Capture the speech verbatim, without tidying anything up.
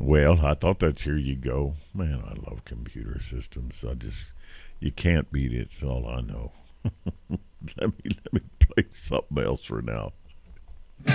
Well, I thought that's Here You Go. Man, I love computer systems. I just, you can't beat it. It's all I know. let me let me play something else for now.